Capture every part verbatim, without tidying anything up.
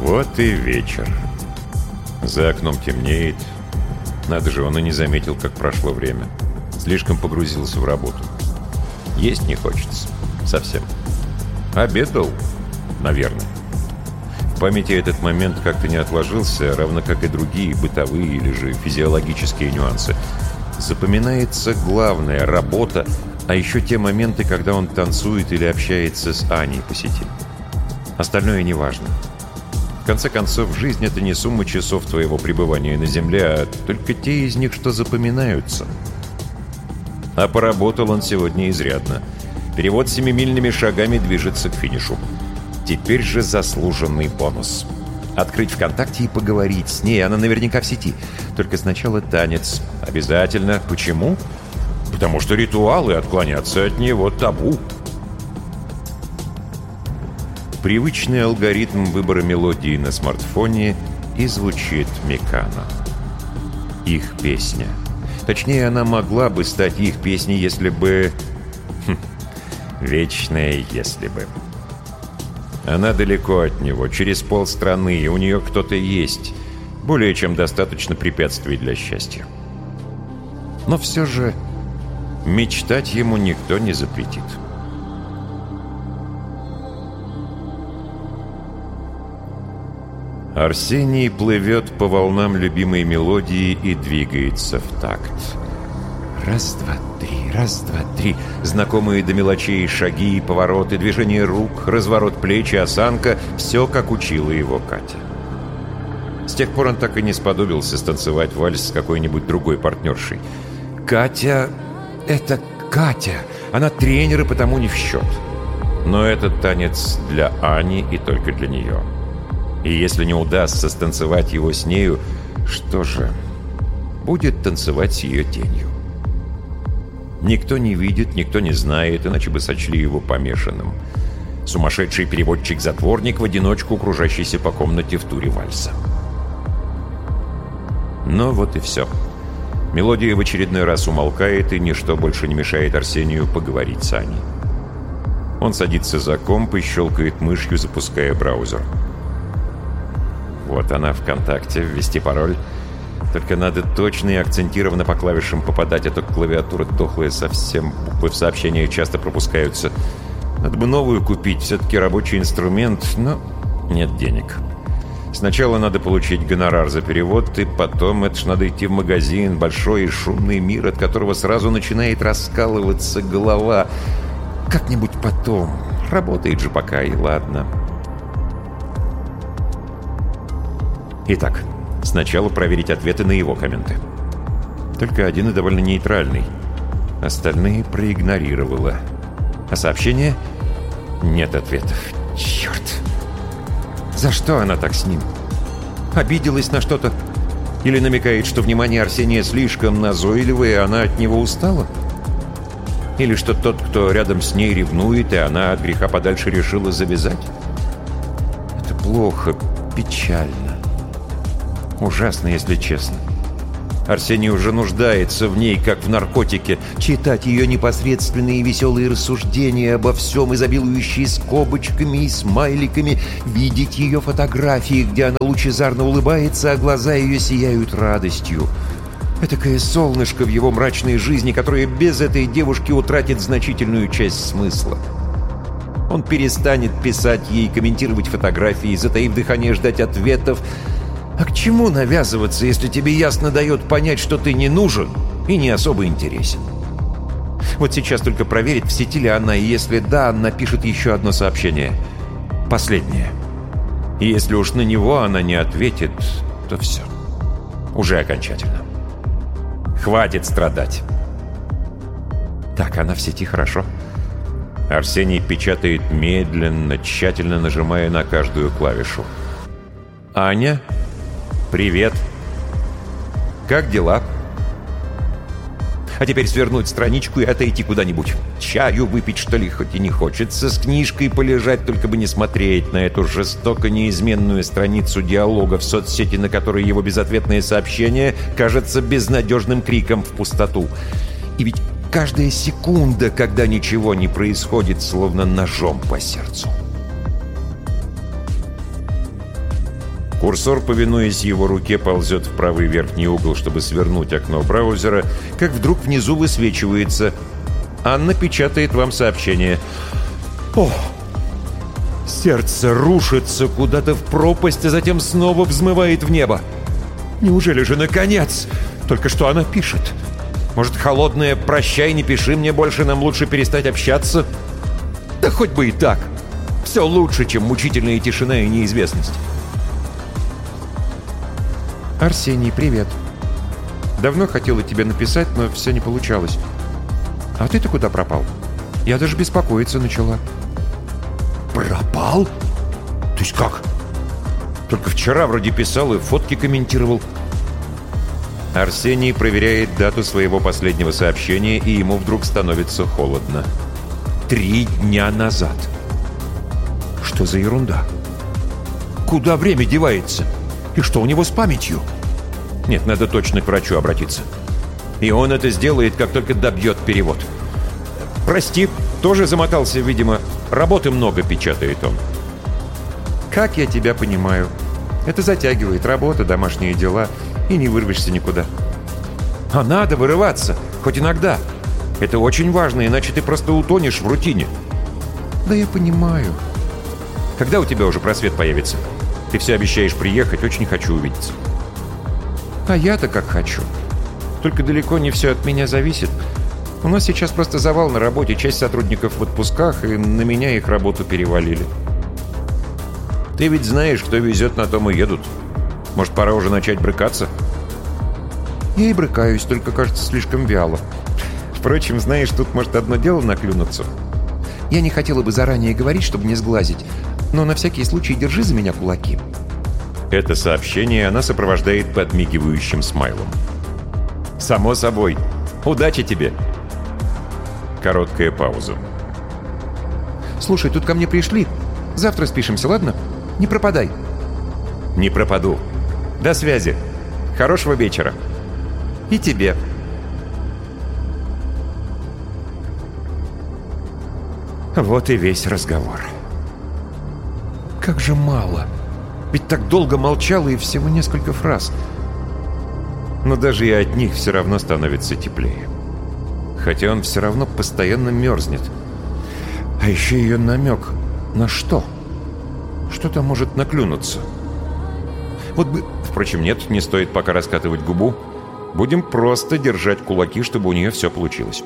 Вот и вечер. За окном темнеет. Надо же, он и не заметил, как прошло время. Слишком погрузился в работу. Есть не хочется. Совсем. Обедал? Наверное. В памяти этот момент как-то не отложился, равно как и другие бытовые или же физиологические нюансы. Запоминается главное — работа, а еще те моменты, когда он танцует или общается с Аней по сети. Остальное не важно. В конце концов, жизнь — это не сумма часов твоего пребывания на Земле, а только те из них, что запоминаются. А поработал он сегодня изрядно. Перевод семимильными шагами движется к финишу. Теперь же заслуженный бонус. Открыть ВКонтакте и поговорить с ней. Она наверняка в сети. Только сначала танец. Обязательно. Почему? Потому что ритуалы, отклоняться от него табу. Привычный алгоритм выбора мелодии на смартфоне, и звучит Мекано. Их песня. Точнее, она могла бы стать их песней, если бы... Хм. Вечное «если бы». Она далеко от него, через полстраны, и у нее кто-то есть. Более чем достаточно препятствий для счастья. Но все же мечтать ему никто не запретит. Арсений плывет по волнам любимой мелодии и двигается в такт. Раз, два, три, раз, два, три. Знакомые до мелочей шаги, повороты, движение рук, разворот плеч и осанка — все, как учила его Катя. С тех пор он так и не сподобился станцевать вальс с какой-нибудь другой партнершей. Катя — это Катя. Она тренер, и потому не в счет. Но этот танец для Ани и только для нее. И если не удастся станцевать его с нею, что же, будет танцевать с ее тенью. Никто не видит, никто не знает, иначе бы сочли его помешанным. Сумасшедший переводчик-затворник в одиночку, кружащийся по комнате в туре вальса. Но вот и все. Мелодия в очередной раз умолкает, и ничто больше не мешает Арсению поговорить с Аней. Он садится за комп и щелкает мышью, запуская браузер. Вот она, ВКонтакте, ввести пароль. Только надо точно и акцентированно по клавишам попадать, а то клавиатура дохлая совсем. Буквы в сообщениях часто пропускаются. Надо бы новую купить, все-таки рабочий инструмент, но нет денег. Сначала надо получить гонорар за перевод, и потом это ж надо идти в магазин, большой и шумный мир, от которого сразу начинает раскалываться голова. Как-нибудь потом. Работает же пока, и ладно. Итак, сначала проверить ответы на его комменты. Только один и довольно нейтральный. Остальные проигнорировала. А сообщение? Нет ответов. Черт! За что она так с ним? Обиделась на что-то? Или намекает, что внимание Арсения слишком назойливое, и она от него устала? Или что тот, кто рядом с ней, ревнует, и она от греха подальше решила завязать? Это плохо, печально. Ужасно, если честно. Арсений уже нуждается в ней, как в наркотике. Читать ее непосредственные веселые рассуждения обо всем, изобилующие скобочками и смайликами, видеть ее фотографии, где она лучезарно улыбается, а глаза ее сияют радостью. Этакое солнышко в его мрачной жизни, которое без этой девушки утратит значительную часть смысла. Он перестанет писать ей, комментировать фотографии, затаив дыхание, ждать ответов. А к чему навязываться, если тебе ясно дает понять, что ты не нужен и не особо интересен? Вот сейчас только проверить, в сети ли она, и если да, напишет еще одно сообщение. Последнее. И если уж на него она не ответит, то все. Уже окончательно. Хватит страдать. Так, она в сети, хорошо. Арсений печатает медленно, тщательно нажимая на каждую клавишу. «Аня? Привет. Как дела?» А теперь свернуть страничку и отойти куда-нибудь. Чаю выпить, что ли, хоть и не хочется. С книжкой полежать, только бы не смотреть на эту жестоко неизменную страницу диалога в соцсети, на которой его безответное сообщение кажется безнадежным криком в пустоту. И ведь каждая секунда, когда ничего не происходит, словно ножом по сердцу. Курсор, повинуясь его руке, ползет в правый верхний угол, чтобы свернуть окно браузера, как вдруг внизу высвечивается: «Анна печатает вам сообщение». О! Сердце рушится куда-то в пропасть, а затем снова взмывает в небо. Неужели же наконец? Только что она пишет. Может, холодное «прощай, не пиши мне больше, нам лучше перестать общаться»? Да хоть бы и так. Все лучше, чем мучительная тишина и неизвестность. «Арсений, привет. Давно хотела тебе написать, но все не получалось. А ты-то куда пропал? Я даже беспокоиться начала». «Пропал? То есть как? Только вчера вроде писал и фотки комментировал». Арсений проверяет дату своего последнего сообщения, и ему вдруг становится холодно. Три дня назад. Что за ерунда? Куда время девается? И что у него с памятью? Нет, надо точно к врачу обратиться. И он это сделает, как только добьет перевод. «Прости, тоже замотался, видимо. Работы много», — печатает он. «Как я тебя понимаю. Это затягивает. Работа, домашние дела. И не вырвешься никуда». «А надо вырываться. Хоть иногда. Это очень важно, иначе ты просто утонешь в рутине». «Да я понимаю. Когда у тебя уже просвет появится? Ты все обещаешь приехать, очень хочу увидеться». «А я-то как хочу. Только далеко не все от меня зависит. У нас сейчас просто завал на работе, часть сотрудников в отпусках, и на меня их работу перевалили». «Ты ведь знаешь, кто везет, на том и едут. Может, пора уже начать брыкаться?» «Я и брыкаюсь, только, кажется, слишком вяло. Впрочем, знаешь, тут может одно дело наклюнуться. Я не хотела бы заранее говорить, чтобы не сглазить, но на всякий случай держи за меня кулаки». Это сообщение она сопровождает подмигивающим смайлом. «Само собой. Удачи тебе!» Короткая пауза. «Слушай, тут ко мне пришли. Завтра спишемся, ладно? Не пропадай». «Не пропаду. До связи. Хорошего вечера». «И тебе». Вот и весь разговор. Как же мало. Ведь так долго молчала и всего несколько фраз. Но даже и от них все равно становится теплее. Хотя он все равно постоянно мерзнет. А еще ее намек на что? Что-то может наклюнуться. Вот бы... Впрочем, нет, не стоит пока раскатывать губу. Будем просто держать кулаки, чтобы у нее все получилось.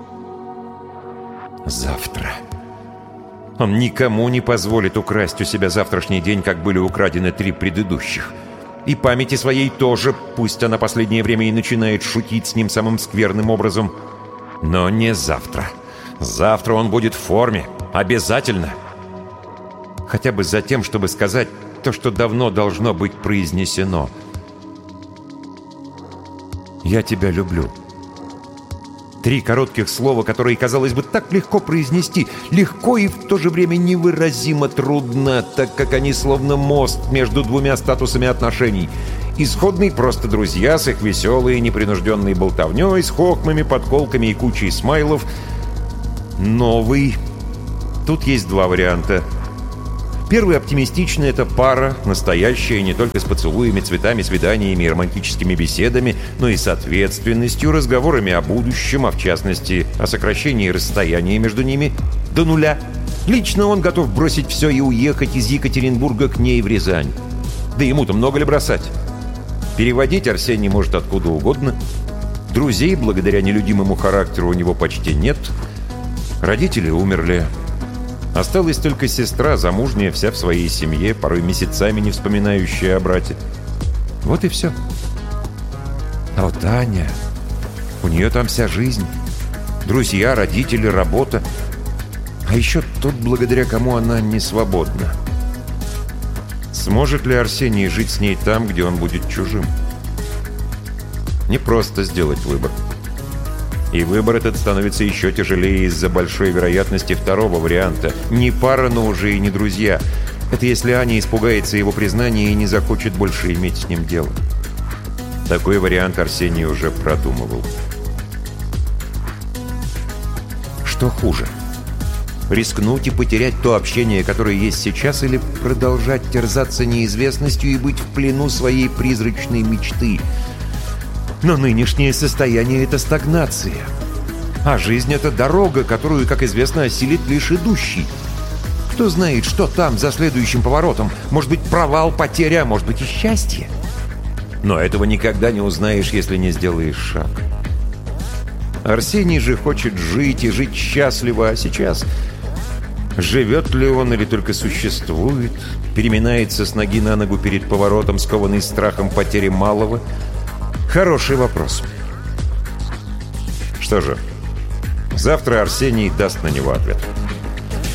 Завтра. Он никому не позволит украсть у себя завтрашний день, как были украдены три предыдущих. И памяти своей тоже, пусть она последнее время и начинает шутить с ним самым скверным образом. Но не завтра. Завтра он будет в форме. Обязательно. Хотя бы за тем, чтобы сказать то, что давно должно быть произнесено. «Я тебя люблю». Три коротких слова, которые, казалось бы, так легко произнести. Легко и в то же время невыразимо трудно, так как они словно мост между двумя статусами отношений. Исходный — просто друзья с их веселой и непринужденной болтовней, с хохмами, подколками и кучей смайлов. Новый. Тут есть два варианта. Первый оптимистичный — это пара, настоящая, не только с поцелуями, цветами, свиданиями и романтическими беседами, но и с ответственностью, разговорами о будущем, а в частности, о сокращении расстояния между ними до нуля. Лично он готов бросить все и уехать из Екатеринбурга к ней в Рязань. Да ему-то много ли бросать? Переводить Арсений может откуда угодно. Друзей, благодаря нелюдимому характеру, у него почти нет. Родители умерли. Осталась только сестра, замужняя, вся в своей семье, порой месяцами не вспоминающая о брате. Вот и все. А вот Аня... У нее там вся жизнь. Друзья, родители, работа. А еще тот, благодаря кому она не свободна. Сможет ли Арсений жить с ней там, где он будет чужим? Не просто сделать выбор. И выбор этот становится еще тяжелее из-за большой вероятности второго варианта. Не пара, но уже и не друзья. Это если Аня испугается его признания и не захочет больше иметь с ним дело. Такой вариант Арсений уже продумывал. Что хуже? Рискнуть и потерять то общение, которое есть сейчас, или продолжать терзаться неизвестностью и быть в плену своей призрачной мечты? Но нынешнее состояние — это стагнация. А жизнь — это дорога, которую, как известно, осилит лишь идущий. Кто знает, что там, за следующим поворотом? Может быть, провал, потеря, а может быть и счастье? Но этого никогда не узнаешь, если не сделаешь шаг. Арсений же хочет жить и жить счастливо, а сейчас... Живет ли он или только существует? Переминается с ноги на ногу перед поворотом, скованный страхом потери малого? Хороший вопрос. Что же, завтра Арсений даст на него ответ.